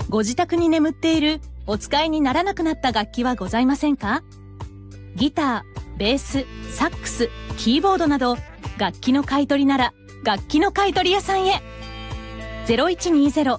ご自宅に眠っているお使いにならなくなった楽器はございませんか？ギター、ベース、サックス、キーボードなど楽器の買い取りなら楽器の買い取り屋さんへ。0120